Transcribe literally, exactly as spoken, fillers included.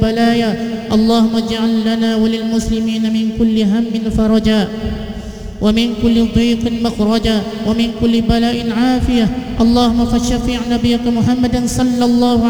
بلايا. اللهم اجعل لنا وللمسلمين من كل هم فرجا، ومن كل ضيق مخرجا، ومن كل بلاء عافية. اللهم فشفع نبيك محمدا صلى الله